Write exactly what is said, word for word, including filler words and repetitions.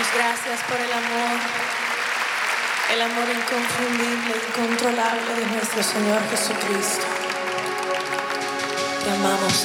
Gracias por el amor, el amor inconfundible, incontrolable de nuestro Señor Jesucristo. Te amamos.